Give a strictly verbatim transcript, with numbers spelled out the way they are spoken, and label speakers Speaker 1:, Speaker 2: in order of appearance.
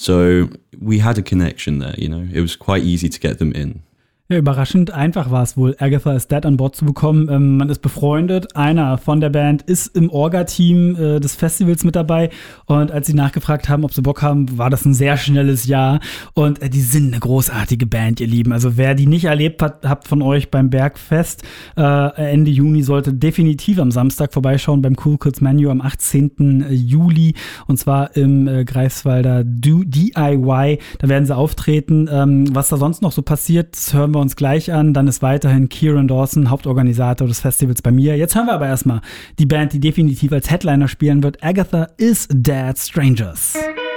Speaker 1: So we had a connection there, you know. It was quite easy to get them in.
Speaker 2: Ja, überraschend einfach war es wohl, Agatha is Dead an Bord zu bekommen. Ähm, man ist befreundet, einer von der Band ist im Orga-Team äh, des Festivals mit dabei und als sie nachgefragt haben, ob sie Bock haben, war das ein sehr schnelles Ja und äh, die sind eine großartige Band, ihr Lieben. Also wer die nicht erlebt hat, habt von euch beim Bergfest äh, Ende Juni, sollte definitiv am Samstag vorbeischauen beim Cool Kids Menu am achtzehnten Juli und zwar im äh, Greifswalder D I Y. Da werden sie auftreten. Ähm, was da sonst noch so passiert, das hören wir uns gleich an. Dann ist weiterhin Kieran Dawson, Hauptorganisator des Festivals bei mir. Jetzt hören wir aber erstmal die Band, die definitiv als Headliner spielen wird. Agatha is Dead Strangers.